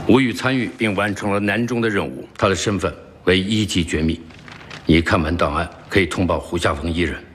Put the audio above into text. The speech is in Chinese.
吴宇参与并完成了南中的任务，他的身份为1级绝密。你看完档案可以通报胡夏峰一人。